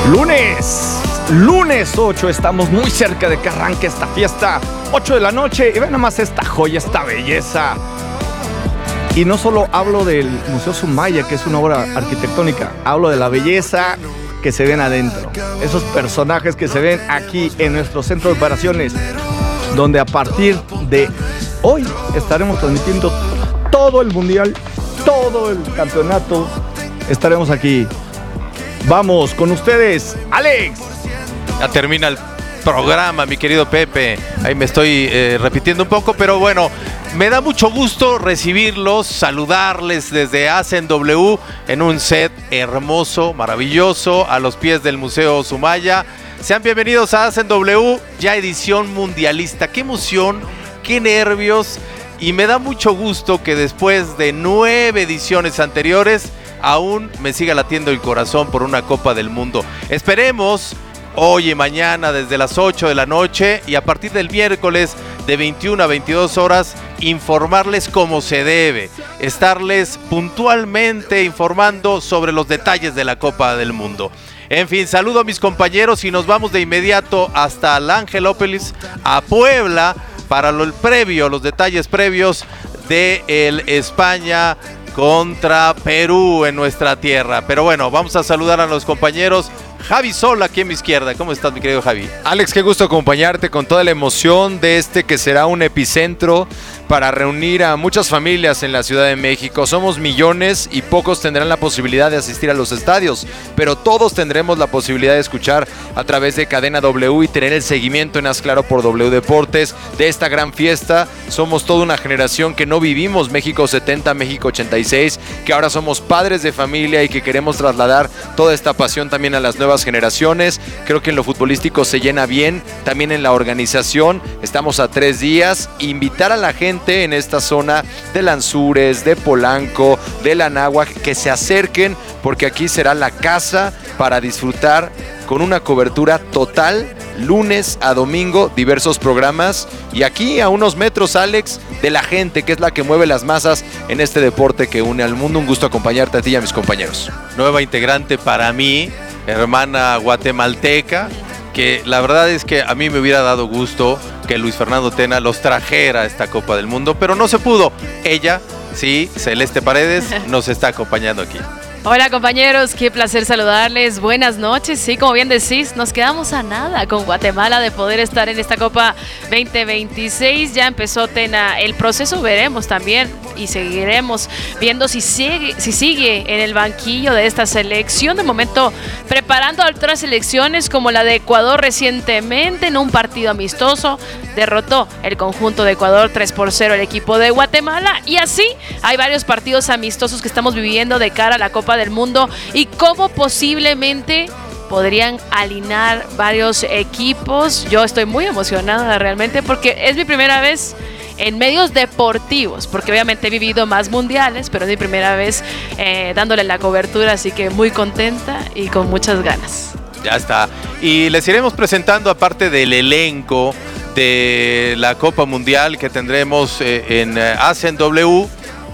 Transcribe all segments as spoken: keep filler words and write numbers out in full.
Lunes, lunes ocho, estamos muy cerca de que arranque esta fiesta. ocho de la noche, y ven nomás esta joya, esta belleza. Y no solo hablo del Museo Sumaya, que es una obra arquitectónica, hablo de la belleza que se ven adentro. Esos personajes que se ven aquí en nuestro centro de operaciones, donde a partir de hoy estaremos transmitiendo todo el mundial, todo el campeonato. Estaremos aquí. Vamos con ustedes, Alex. Ya termina el programa, mi querido Pepe. Ahí me estoy eh, repitiendo un poco, pero bueno, me da mucho gusto recibirlos, saludarles desde Hacen W en un set hermoso, maravilloso, a los pies del Museo Sumaya. Sean bienvenidos a Hacen W, ya edición mundialista. Qué emoción, qué nervios, y me da mucho gusto que después de nueve ediciones anteriores aún me siga latiendo el corazón por una Copa del Mundo. Esperemos hoy y mañana desde las ocho de la noche y a partir del miércoles de veintiuna a veintidós horas informarles como se debe, estarles puntualmente informando sobre los detalles de la Copa del Mundo. En fin, saludo a mis compañeros y nos vamos de inmediato hasta el Angelópolis, a Puebla, para lo, el previo, los detalles previos de el España contra Perú en nuestra tierra. Pero bueno, vamos a saludar a los compañeros. Javi Sola, aquí a mi izquierda. ¿Cómo estás, mi querido Javi? Alex, qué gusto acompañarte con toda la emoción de este que será un epicentro para reunir a muchas familias en la Ciudad de México. Somos millones y pocos tendrán la posibilidad de asistir a los estadios, pero todos tendremos la posibilidad de escuchar a través de Cadena W y tener el seguimiento en Haz Claro por W Deportes de esta gran fiesta. Somos toda una generación que no vivimos México setenta, México ochenta y seis, que ahora somos padres de familia y que queremos trasladar toda esta pasión también a las nuevas generaciones. Creo que en lo futbolístico se llena bien, también en la organización. Estamos a tres días. Invitar a la gente en esta zona de Lanzures, de Polanco, de la Anáhuac, que se acerquen, porque aquí será la casa para disfrutar con una cobertura total, lunes a domingo, diversos programas, y aquí a unos metros, Alex, de la gente, que es la que mueve las masas en este deporte que une al mundo. Un gusto acompañarte a ti y a mis compañeros. Nueva integrante para mí, hermana guatemalteca, que la verdad es que a mí me hubiera dado gusto que Luis Fernando Tena los trajera a esta Copa del Mundo, pero no se pudo. Ella, sí, Celeste Paredes, nos está acompañando aquí. Hola compañeros, qué placer saludarles, buenas noches. Sí, como bien decís, nos quedamos a nada con Guatemala de poder estar en esta Copa veinte veintiséis. Ya empezó Tena el proceso, veremos también y seguiremos viendo si sigue, si sigue en el banquillo de esta selección. De momento preparando otras selecciones como la de Ecuador recientemente en un partido amistoso. Derrotó el conjunto de Ecuador tres por cero el equipo de Guatemala, y así hay varios partidos amistosos que estamos viviendo de cara a la Copa del Mundo y cómo posiblemente podrían alinear varios equipos. Yo estoy muy emocionada realmente porque es mi primera vez en medios deportivos, porque obviamente he vivido más mundiales, pero es mi primera vez eh, dándole la cobertura, así que muy contenta y con muchas ganas. Ya está. Y les iremos presentando, aparte del elenco de la Copa Mundial que tendremos eh, en eh, Hacen W,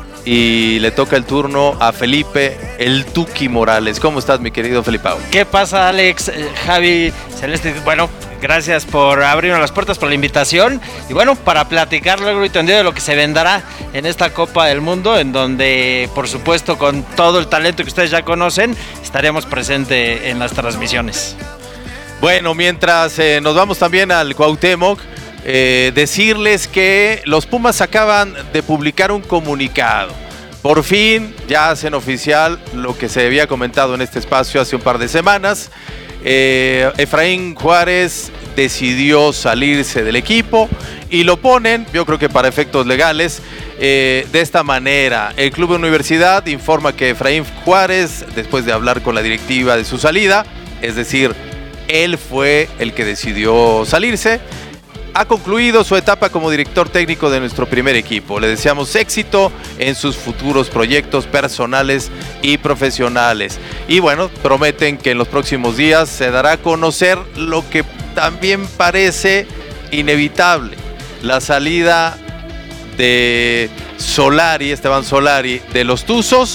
y le toca el turno a Felipe el Tuki Morales. ¿Cómo estás, mi querido Felipao? ¿Qué pasa, Alex, eh, Javi, Celeste? Bueno, gracias por abrirnos las puertas, por la invitación y bueno, para platicar largo y tendido de lo que se vendrá en esta Copa del Mundo, en donde, por supuesto, con todo el talento que ustedes ya conocen, estaremos presentes en las transmisiones. Bueno, mientras eh, nos vamos también al Cuauhtémoc, eh, decirles que los Pumas acaban de publicar un comunicado. Por fin ya hacen oficial lo que se había comentado en este espacio hace un par de semanas. Eh, Efraín Juárez decidió salirse del equipo y lo ponen, yo creo que para efectos legales, eh, de esta manera. El Club Universidad informa que Efraín Juárez, después de hablar con la directiva de su salida, es decir, él fue el que decidió salirse, ha concluido su etapa como director técnico de nuestro primer equipo. Le deseamos éxito en sus futuros proyectos personales y profesionales. Y bueno, prometen que en los próximos días se dará a conocer lo que también parece inevitable: la salida de Solari, Esteban Solari, de los Tuzos,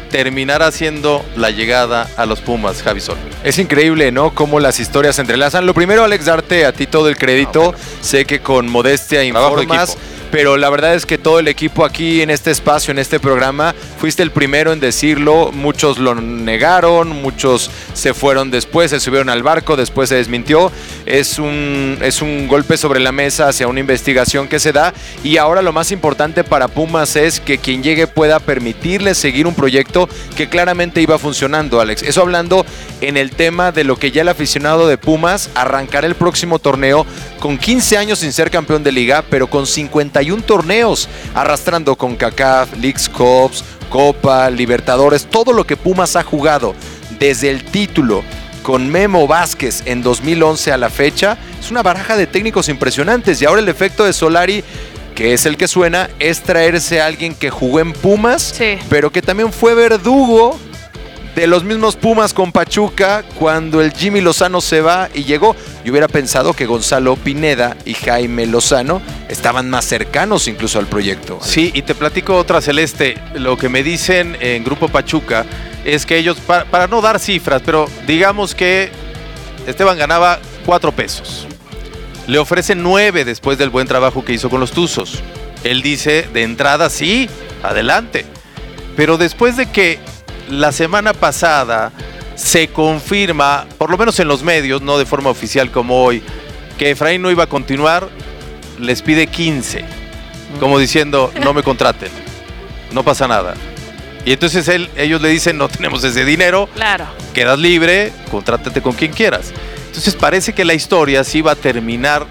terminará siendo la llegada a los Pumas, Javi Sol. Es increíble, ¿no? Cómo las historias se entrelazan. Lo primero, Alex, darte a ti todo el crédito. No, bueno. Sé que con modestia Trabajo informas, equipo. pero la verdad es que todo el equipo aquí en este espacio, en este programa, fuiste el primero en decirlo. Muchos lo negaron, muchos se fueron después, se subieron al barco, después se desmintió. Es un, es un golpe sobre la mesa hacia una investigación que se da, y ahora lo más importante para Pumas es que quien llegue pueda permitirle seguir un proyecto que claramente iba funcionando, Alex. Eso hablando en el tema de lo que ya el aficionado de Pumas arrancará el próximo torneo con quince años sin ser campeón de liga, pero con cincuenta y uno torneos, arrastrando con CONCACAF, Leagues Cups, Copa, Libertadores, todo lo que Pumas ha jugado desde el título con Memo Vázquez en dos mil once a la fecha. Es una baraja de técnicos impresionantes, y ahora el efecto de Solari, que es el que suena, es traerse a alguien que jugó en Pumas, Sí. pero que también fue verdugo de los mismos Pumas con Pachuca cuando el Jimmy Lozano se va y llegó. Yo hubiera pensado que Gonzalo Pineda y Jaime Lozano estaban más cercanos incluso al proyecto. Sí, y te platico otra, Celeste. Lo que me dicen en Grupo Pachuca es que ellos, para, para no dar cifras, pero digamos que Esteban ganaba cuatro pesos. Le ofrecen nueve después del buen trabajo que hizo con los Tuzos. Él dice, de entrada, sí, adelante. Pero después de que la semana pasada se confirma, por lo menos en los medios, no de forma oficial como hoy, que Efraín no iba a continuar, les pide quince. Como diciendo, no me contraten, no pasa nada. Y entonces él, ellos le dicen, no tenemos ese dinero, Claro. quedas libre, contrátate con quien quieras. Entonces parece que la historia sí va a terminar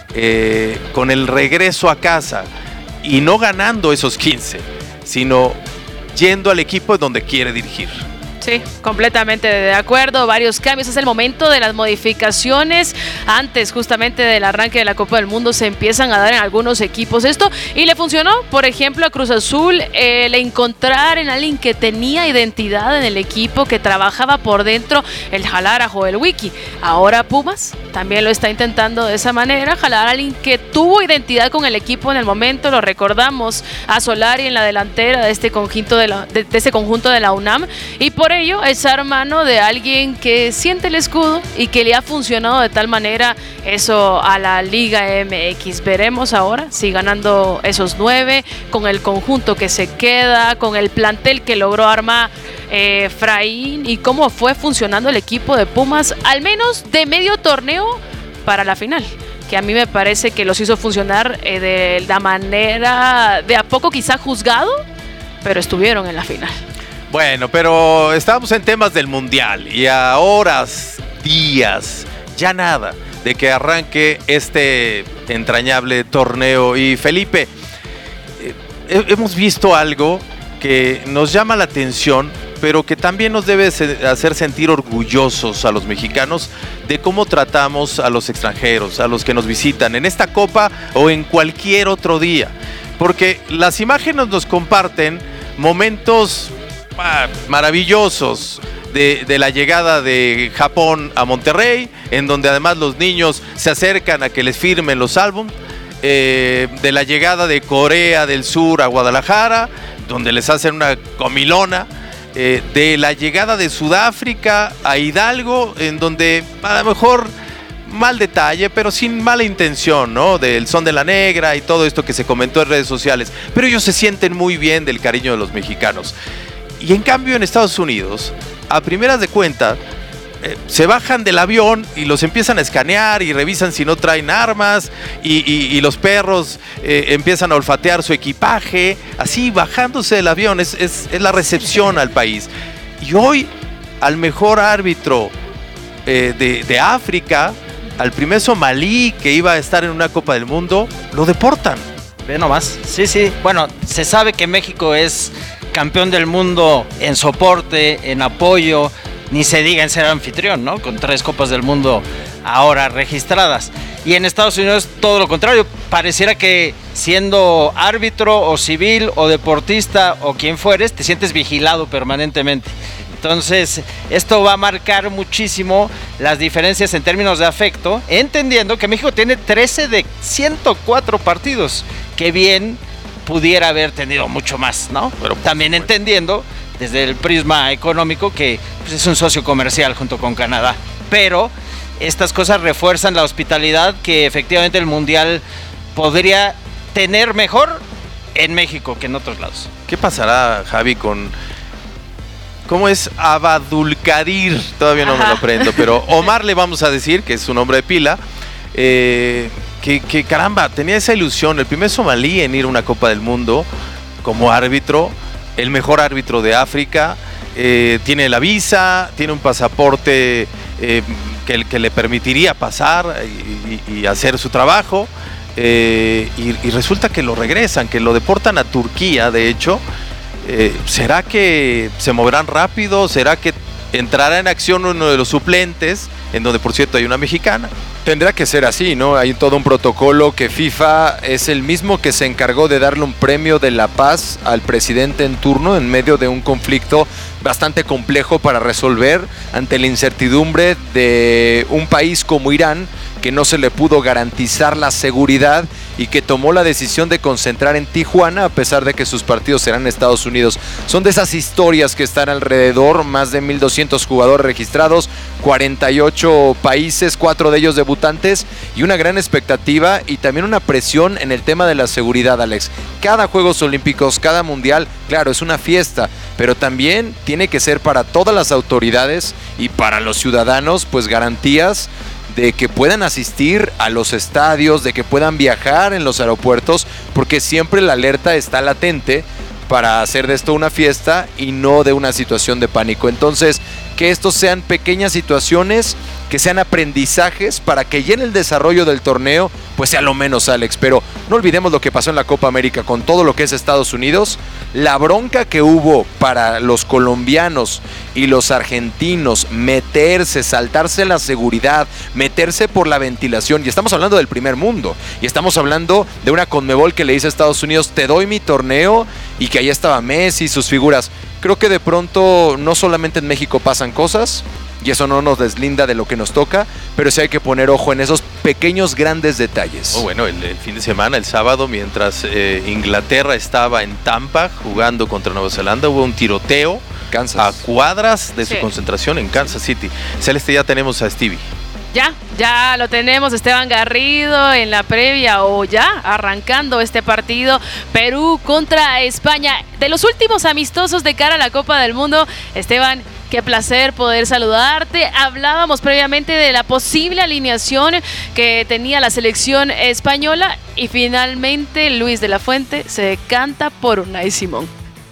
eh, con el regreso a casa y no ganando esos quince, sino yendo al equipo donde quiere dirigir. Sí, completamente de acuerdo. Varios cambios. Es el momento de las modificaciones. Antes, justamente del arranque de la Copa del Mundo, se empiezan a dar en algunos equipos esto. Y le funcionó, por ejemplo, a Cruz Azul, eh, el encontrar en alguien que tenía identidad en el equipo, que trabajaba por dentro, el jalar a Joel Wiki. Ahora Pumas también lo está intentando de esa manera, jalar a alguien que tuvo identidad con el equipo en el momento. Lo recordamos a Solari en la delantera de este conjunto de la, de, de este conjunto de la UNAM. Y por ello es hermano de alguien que siente el escudo y que le ha funcionado de tal manera eso a la Liga M X. Veremos ahora si ganando esos nueve, con el conjunto que se queda, con el plantel que logró armar eh, Efraín, y cómo fue funcionando el equipo de Pumas, al menos de medio torneo para la final, que a mí me parece que los hizo funcionar eh, de la manera de a poco quizá juzgado, pero estuvieron en la final. Bueno, pero estábamos en temas del Mundial y a horas, días, ya nada de que arranque este entrañable torneo. Y Felipe, eh, hemos visto algo que nos llama la atención, pero que también nos debe hacer sentir orgullosos a los mexicanos de cómo tratamos a los extranjeros, a los que nos visitan en esta Copa o en cualquier otro día. Porque las imágenes nos comparten momentos maravillosos de, de la llegada de Japón a Monterrey, en donde además los niños se acercan a que les firmen los álbumes, eh, de la llegada de Corea del Sur a Guadalajara, donde les hacen una comilona, eh, de la llegada de Sudáfrica a Hidalgo, en donde a lo mejor mal detalle, pero sin mala intención, ¿no? Del son de la negra y todo esto que se comentó en redes sociales, pero ellos se sienten muy bien del cariño de los mexicanos. Y en cambio en Estados Unidos, a primeras de cuenta, eh, se bajan del avión y los empiezan a escanear y revisan si no traen armas, y, y, y los perros eh, empiezan a olfatear su equipaje, así bajándose del avión. Es, es, es la recepción al país. Y hoy al mejor árbitro eh, de, de África, al primer somalí que iba a estar en una Copa del Mundo, lo deportan. Ve nomás. Sí, sí. Bueno, se sabe que México es campeón del mundo en soporte, en apoyo, ni se diga en ser anfitrión, ¿no? Con tres Copas del Mundo ahora registradas. Y en Estados Unidos todo lo contrario. Pareciera que siendo árbitro o civil o deportista o quien fueres, te sientes vigilado permanentemente. Entonces, esto va a marcar muchísimo las diferencias en términos de afecto, entendiendo que México tiene trece de ciento cuatro partidos, que bien pudiera haber tenido mucho más, ¿no? Pero también entendiendo desde el prisma económico, que pues, es un socio comercial junto con Canadá. Pero estas cosas refuerzan la hospitalidad que efectivamente el Mundial podría tener mejor en México que en otros lados. ¿Qué pasará, Javi, con... ¿Cómo es Abadulkadir? Todavía no Ajá. me lo aprendo, pero Omar le vamos a decir, que es su nombre de pila, eh, que, que caramba, tenía esa ilusión, el primer somalí en ir a una Copa del Mundo como árbitro, el mejor árbitro de África, eh, tiene la visa, tiene un pasaporte eh, que, que le permitiría pasar y, y, y hacer su trabajo, eh, y, y resulta que lo regresan, que lo deportan a Turquía, de hecho. Eh, ¿Será que se moverán rápido? ¿Será que entrará en acción uno de los suplentes, en donde por cierto hay una mexicana? Tendrá que ser así, ¿no? Hay todo un protocolo que FIFA es el mismo que se encargó de darle un premio de la paz al presidente en turno en medio de un conflicto bastante complejo para resolver ante la incertidumbre de un país como Irán, que no se le pudo garantizar la seguridad y que tomó la decisión de concentrar en Tijuana a pesar de que sus partidos serán en Estados Unidos. Son de esas historias que están alrededor, más de mil doscientos jugadores registrados, cuarenta y ocho países, cuatro de ellos debutantes y una gran expectativa y también una presión en el tema de la seguridad, Alex. Cada Juegos Olímpicos, cada Mundial, claro, es una fiesta, pero también tiene que ser para todas las autoridades y para los ciudadanos, pues garantías de que puedan asistir a los estadios, de que puedan viajar en los aeropuertos, porque siempre la alerta está latente para hacer de esto una fiesta y no de una situación de pánico. Entonces, que estos sean pequeñas situaciones, que sean aprendizajes para que ya en el desarrollo del torneo pues sea lo menos, Alex. Pero no olvidemos lo que pasó en la Copa América con todo lo que es Estados Unidos, la bronca que hubo para los colombianos y los argentinos meterse, saltarse la seguridad, meterse por la ventilación, y estamos hablando del primer mundo, y estamos hablando de una Conmebol que le dice a Estados Unidos, te doy mi torneo, y que ahí estaba Messi, sus figuras. Creo que de pronto no solamente en México pasan cosas, y eso no nos deslinda de lo que nos toca, pero sí hay que poner ojo en esos pequeños grandes detalles. Oh, bueno, el, el fin de semana, el sábado, mientras eh, Inglaterra estaba en Tampa jugando contra Nueva Zelanda, hubo un tiroteo Kansas. a cuadras de sí. su concentración en Kansas City. Celeste, ya tenemos a Stevie. Ya, ya lo tenemos, Esteban Garrido en la previa o ya arrancando este partido, Perú contra España, de los últimos amistosos de cara a la Copa del Mundo. Esteban, qué placer poder saludarte. Hablábamos previamente de la posible alineación que tenía la selección española y finalmente Luis de la Fuente se decanta por Unai Simón.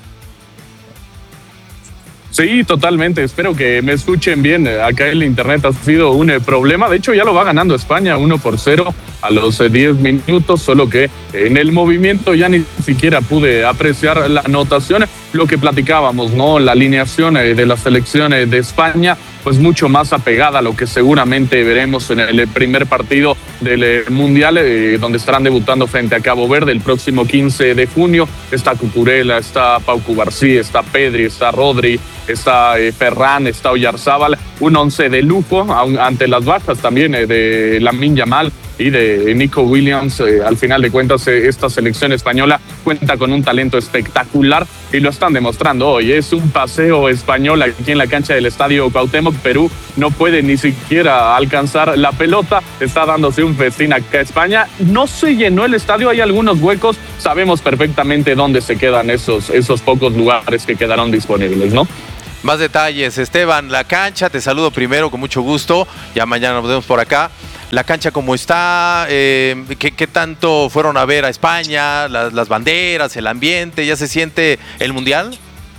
Sí, totalmente. Espero que me escuchen bien. Acá el internet ha sido un problema. De hecho, ya lo va ganando España uno por cero a los diez minutos, solo que en el movimiento ya ni siquiera pude apreciar la anotación. Lo que platicábamos, ¿no? La alineación de la selección de España, pues mucho más apegada a lo que seguramente veremos en el primer partido del Mundial, eh, donde estarán debutando frente a Cabo Verde el próximo quince de junio. Está Cucurella, está Pau Cubarsí, está Pedri, está Rodri, está eh, Ferran, está Oyarzábal. Un once de lujo ante las bajas también eh, de Lamine Yamal y de Nico Williams. Eh, al final de cuentas, eh, esta selección española cuenta con un talento espectacular y lo están demostrando hoy. Es un paseo español aquí en la cancha del Estadio Cuauhtémoc. Perú no puede ni siquiera alcanzar la pelota, está dándose un festín acá a España. No se llenó el estadio, hay algunos huecos, sabemos perfectamente dónde se quedan esos, esos pocos lugares que quedaron disponibles, ¿no? Más detalles, Esteban, la cancha, te saludo primero con mucho gusto, ya mañana nos vemos por acá. La cancha, ¿cómo está? Eh, ¿qué, ¿Qué tanto fueron a ver a España? Las, las banderas, el ambiente, ¿ya se siente el Mundial?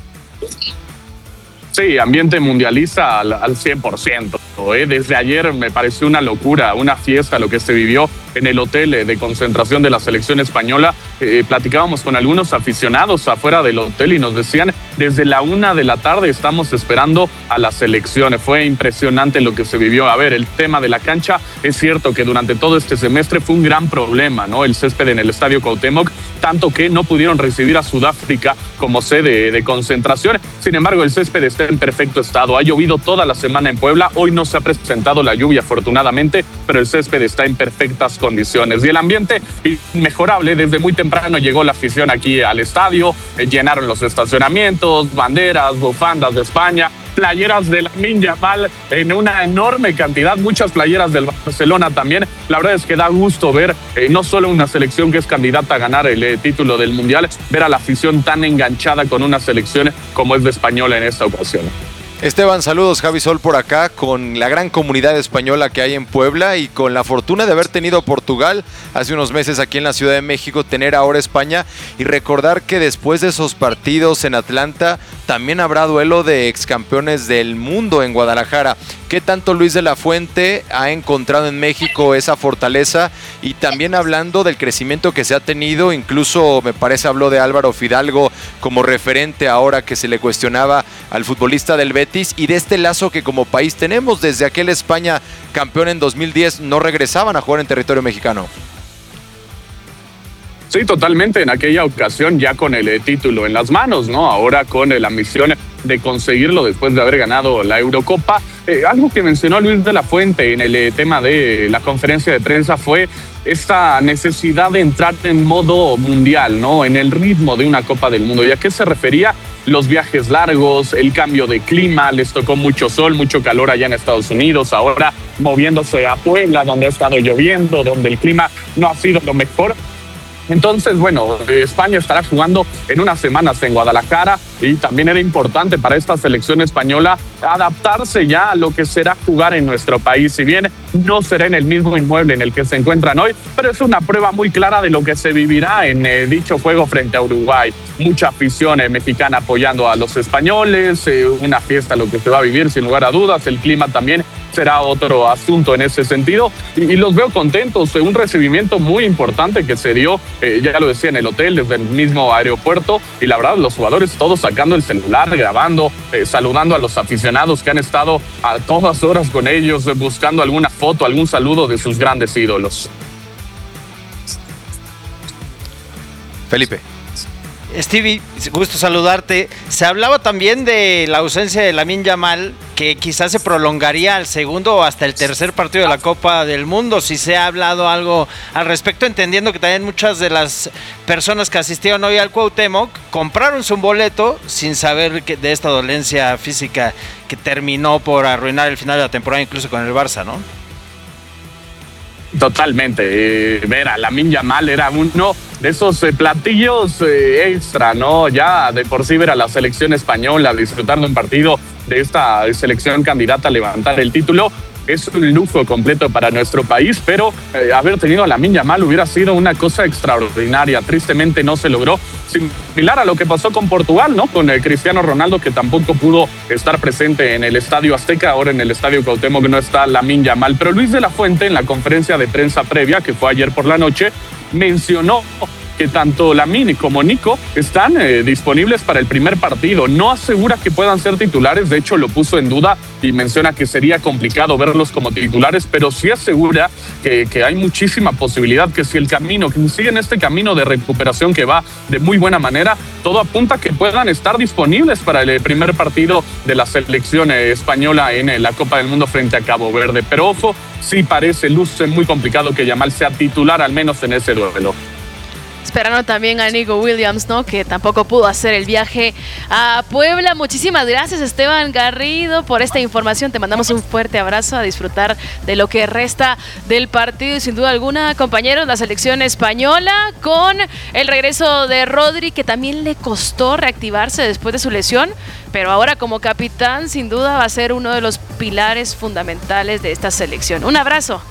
Sí, ambiente mundialista al, al cien por ciento. ¿eh? Desde ayer me pareció una locura, una fiesta lo que se vivió en el hotel de concentración de la selección española. Eh, platicábamos con algunos aficionados afuera del hotel y nos decían, desde la una de la tarde estamos esperando a las selecciones. Fue impresionante lo que se vivió. A ver, el tema de la cancha, es cierto que durante todo este semestre fue un gran problema, ¿no? El césped en el Estadio Cuauhtémoc, tanto que no pudieron recibir a Sudáfrica como sede de concentración. Sin embargo, el césped está en perfecto estado. Ha llovido toda la semana en Puebla. Hoy no se se ha presentado la lluvia afortunadamente, pero el césped está en perfectas condiciones. Y el ambiente inmejorable, desde muy temprano llegó la afición aquí al estadio, eh, llenaron los estacionamientos, banderas, bufandas de España, playeras de Lamine Yamal en una enorme cantidad, muchas playeras del Barcelona también. La verdad es que da gusto ver eh, no solo una selección que es candidata a ganar el eh, título del Mundial, ver a la afición tan enganchada con una selección como es de Española en esta ocasión. Esteban, saludos, Javi Sol por acá, con la gran comunidad española que hay en Puebla y con la fortuna de haber tenido Portugal hace unos meses aquí en la Ciudad de México, tener ahora España y recordar que después de esos partidos en Atlanta también habrá duelo de excampeones del mundo en Guadalajara. ¿Qué tanto Luis de la Fuente ha encontrado en México esa fortaleza? Y también hablando del crecimiento que se ha tenido, incluso me parece habló de Álvaro Fidalgo como referente ahora que se le cuestionaba al futbolista del Betis, y de este lazo que como país tenemos desde aquel España campeón en dos mil diez no regresaban a jugar en territorio mexicano. Sí, totalmente. En aquella ocasión ya con el eh, título en las manos, ¿no? Ahora con eh, la misión de conseguirlo después de haber ganado la Eurocopa. Eh, algo que mencionó Luis de la Fuente en el eh, tema de la conferencia de prensa fue esta necesidad de entrar en modo mundial, ¿no? En el ritmo de una Copa del Mundo. ¿Y a qué se refería? Los viajes largos, el cambio de clima, les tocó mucho sol, mucho calor allá en Estados Unidos, ahora moviéndose a Puebla, donde ha estado lloviendo, donde el clima no ha sido lo mejor. Entonces, bueno, España estará jugando en unas semanas en Guadalajara y también era importante para esta selección española adaptarse ya a lo que será jugar en nuestro país. Si bien no será en el mismo inmueble en el que se encuentran hoy, pero es una prueba muy clara de lo que se vivirá en eh, dicho juego frente a Uruguay. Mucha afición eh, mexicana apoyando a los españoles, eh, una fiesta lo que se va a vivir sin lugar a dudas, el clima también será otro asunto en ese sentido y, y los veo contentos. Un recibimiento muy importante que se dio, eh, ya lo decía, en el hotel, desde el mismo aeropuerto, y la verdad los jugadores todos sacando el celular, grabando, eh, saludando a los aficionados que han estado a todas horas con ellos, eh, buscando alguna foto, algún saludo de sus grandes ídolos. Felipe. Stevie, gusto saludarte. Se hablaba también de la ausencia de Lamine Yamal, que quizás se prolongaría al segundo o hasta el tercer partido de la Copa del Mundo. Si se ha hablado algo al respecto, entendiendo que también muchas de las personas que asistieron hoy al Cuauhtémoc compraron su boleto sin saber que de esta dolencia física que terminó por arruinar el final de la temporada, incluso con el Barça, ¿no? Totalmente. Eh, ver a Lamine Yamal era uno de esos eh, platillos eh, extra, ¿no? Ya de por sí ver a la selección española disfrutando un partido de esta selección candidata a levantar el título es un lujo completo para nuestro país, pero eh, haber tenido a Lamine Yamal hubiera sido una cosa extraordinaria. Tristemente no se logró, similar a lo que pasó con Portugal, ¿no? Con el Cristiano Ronaldo, que tampoco pudo estar presente en el Estadio Azteca. Ahora en el Estadio Cuauhtémoc no está Lamine Yamal, pero Luis de la Fuente en la conferencia de prensa previa, que fue ayer por la noche, mencionó que tanto Lamine como Nico están eh, disponibles para el primer partido. No asegura que puedan ser titulares, de hecho lo puso en duda y menciona que sería complicado verlos como titulares, pero sí asegura que, que hay muchísima posibilidad que si el camino, que siguen este camino de recuperación que va de muy buena manera, todo apunta a que puedan estar disponibles para el primer partido de la selección eh, española en eh, la Copa del Mundo frente a Cabo Verde. Pero ojo, sí parece, luce muy complicado que Yamal sea titular, al menos en ese duelo. Esperando también a Nico Williams, ¿no? Que tampoco pudo hacer el viaje a Puebla. Muchísimas gracias, Esteban Garrido, por esta información. Te mandamos un fuerte abrazo, a disfrutar de lo que resta del partido. Y sin duda alguna, compañeros, la selección española con el regreso de Rodri, que también le costó reactivarse después de su lesión, pero ahora como capitán sin duda va a ser uno de los pilares fundamentales de esta selección. Un abrazo.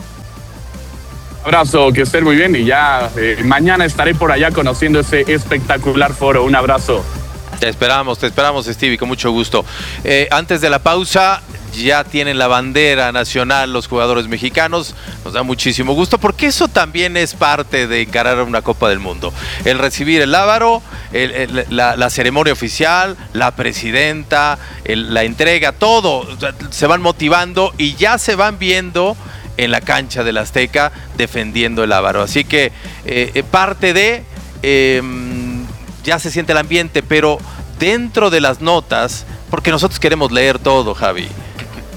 Abrazo, que estén muy bien y ya eh, mañana estaré por allá conociendo ese espectacular foro. Un abrazo. Te esperamos, te esperamos, Stevie, con mucho gusto. Eh, antes de la pausa, ya tienen la bandera nacional los jugadores mexicanos. Nos da muchísimo gusto porque eso también es parte de encarar una Copa del Mundo. El recibir el lábaro, el, el, la, la ceremonia oficial, la presidenta, el, la entrega, todo. Se van motivando y ya se van viendo en la cancha del Azteca defendiendo el Ávaro. Así que eh, parte de eh, ya se siente el ambiente, pero dentro de las notas, porque nosotros queremos leer todo, Javi.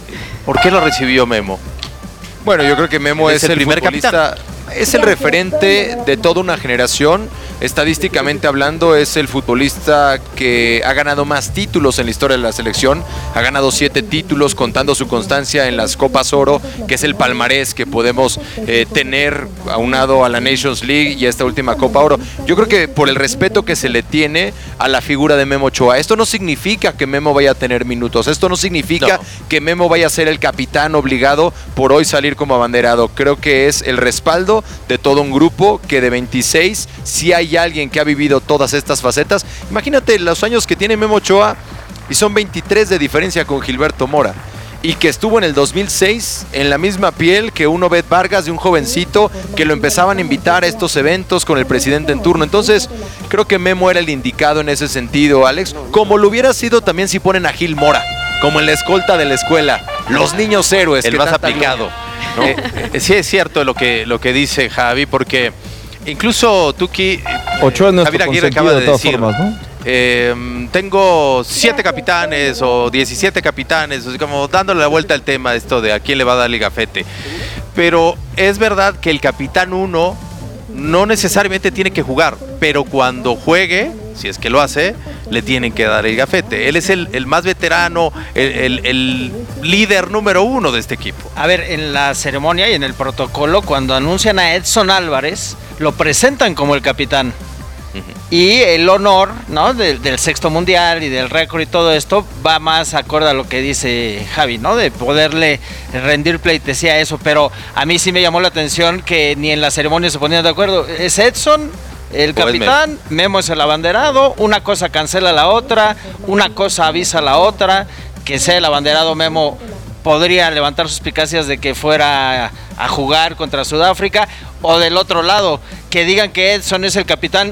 ¿Por qué lo recibió Memo? Bueno, yo creo que Memo Es es, el el primer futbolista, es el referente de toda una generación. Estadísticamente hablando, es el futbolista que ha ganado más títulos en la historia de la selección. Ha ganado siete títulos, contando su constancia en las Copas Oro, que es el palmarés que podemos eh, tener aunado a la Nations League y a esta última Copa Oro. Yo creo que por el respeto que se le tiene a la figura de Memo Ochoa, esto no significa que Memo vaya a tener minutos, esto no significa No. que Memo vaya a ser el capitán obligado por hoy salir como abanderado. Creo que es el respaldo de todo un grupo que de veintiséis, si hay alguien que ha vivido todas estas facetas. Imagínate los años que tiene Memo Ochoa y son veintitrés de diferencia con Gilberto Mora, y que estuvo en el dos mil seis en la misma piel que un Obed Vargas, de un jovencito que lo empezaban a invitar a estos eventos con el presidente en turno. Entonces creo que Memo era el indicado en ese sentido, Alex, como lo hubiera sido también si ponen a Gil Mora como en la escolta de la escuela, los niños héroes, El que más tanta aplicado. ¿no? Eh, eh, sí es cierto lo que, lo que dice Javi, porque incluso Tuki, Ochoa es nuestro Javier Aguirre consentido acaba de de todas decir, formas, ¿no? eh, tengo siete capitanes o diecisiete capitanes, o sea, como dándole la vuelta al tema esto de a quién le va a dar el gafete. Pero es verdad que el capitán uno no necesariamente tiene que jugar, pero cuando juegue, si es que lo hace, le tienen que dar el gafete. Él es el, el más veterano, el, el, el líder número uno de este equipo. A ver, en la ceremonia y en el protocolo, cuando anuncian a Edson Álvarez, lo presentan como el capitán. Uh-huh. Y el honor, ¿no?, del, del sexto mundial y del récord y todo esto va más acorde a lo que dice Javi, ¿no?, de poderle rendir pleitesía a eso. Pero a mí sí me llamó la atención que ni en la ceremonia se ponían de acuerdo. Es Edson el Pues capitán, Memo. Memo es el abanderado, una cosa cancela la otra, una cosa avisa la otra. Que sea el abanderado Memo podría levantar suspicacias de que fuera a jugar contra Sudáfrica, o del otro lado, que digan que Edson es el capitán,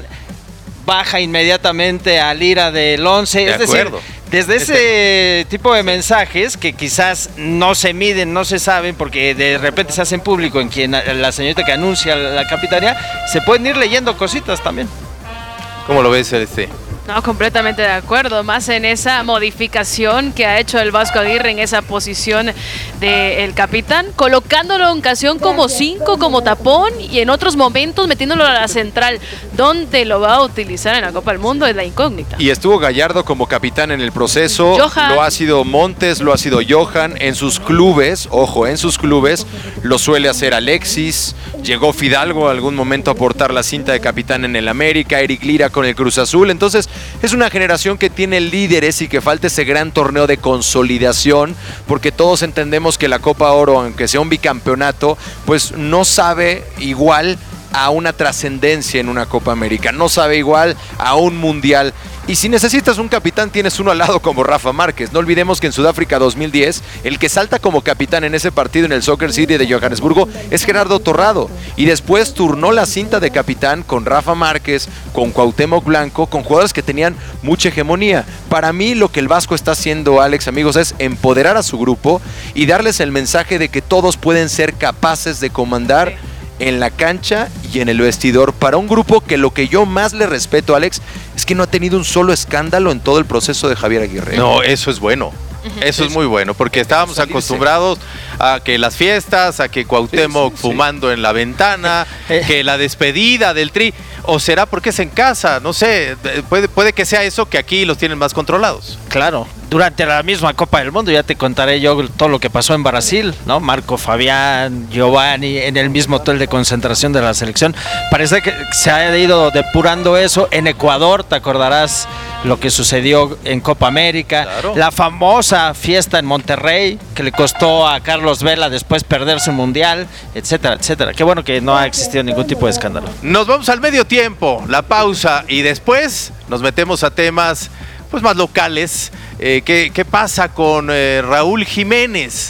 baja inmediatamente al ira del once. De es decir, acuerdo. desde ese tipo de mensajes que quizás no se miden, no se saben, porque de repente se hacen público en quien la señorita que anuncia la capitanía, se pueden ir leyendo cositas también. ¿Cómo lo ves, este? No, completamente de acuerdo, más en esa modificación que ha hecho el Vasco Aguirre en esa posición del capitán, colocándolo en ocasión como cinco, como tapón, y en otros momentos metiéndolo a la central. ¿Dónde lo va a utilizar en la Copa del Mundo? Es la incógnita. Y estuvo Gallardo como capitán en el proceso. Johan. Lo ha sido Montes, lo ha sido Johan. En sus clubes, ojo, en sus clubes lo suele hacer Alexis. Llegó Fidalgo a algún momento a aportar la cinta de capitán en el América. Eric Lira con el Cruz Azul. Entonces es una generación que tiene líderes y que falta ese gran torneo de consolidación, porque todos entendemos que la Copa Oro, aunque sea un bicampeonato, pues no sabe igual a una trascendencia en una Copa América, no sabe igual a un mundial. Y si necesitas un capitán, tienes uno al lado como Rafa Márquez. No olvidemos que en Sudáfrica dos mil diez, el que salta como capitán en ese partido en el Soccer City de Johannesburgo es Gerardo Torrado. Y después turnó la cinta de capitán con Rafa Márquez, con Cuauhtémoc Blanco, con jugadores que tenían mucha hegemonía. Para mí lo que el Vasco está haciendo, Alex, amigos, es empoderar a su grupo y darles el mensaje de que todos pueden ser capaces de comandar en la cancha y en el vestidor, para un grupo que lo que yo más le respeto, Alex, es que no ha tenido un solo escándalo en todo el proceso de Javier Aguirre. No, eso es bueno. Eso es muy bueno, porque estábamos Salirse. acostumbrados a que las fiestas, a que Cuauhtémoc Sí, sí, sí. fumando en la ventana, que la despedida del Tri, o será porque es en casa, no sé, puede, puede que sea eso, que aquí los tienen más controlados. Claro, durante la misma Copa del Mundo, ya te contaré yo todo lo que pasó en Brasil, ¿no? Marco Fabián, Giovanni, en el mismo hotel de concentración de la selección. Parece que se ha ido depurando eso. En Ecuador, te acordarás lo que sucedió en Copa América, Claro. la famosa fiesta en Monterrey, que le costó a Carlos Vela después perderse un mundial, etcétera, etcétera. Qué bueno que no ha existido ningún tipo de escándalo. Nos vamos al medio tiempo, la pausa, y después nos metemos a temas pues más locales. Eh, ¿qué, ¿Qué pasa con eh, Raúl Jiménez?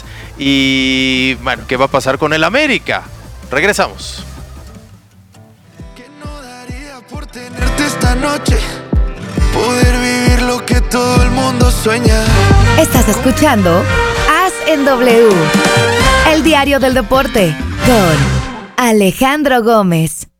Y bueno, ¿qué va a pasar con el América? Regresamos. Que no daría por tenerte esta noche, poder vivir lo que todo el mundo sueña. Estás escuchando As en W, el diario del deporte, con Alejandro Gómez.